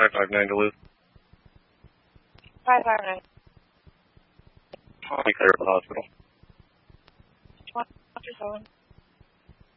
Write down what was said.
559 Duluth. 559. I'll be clear at the hospital. 27.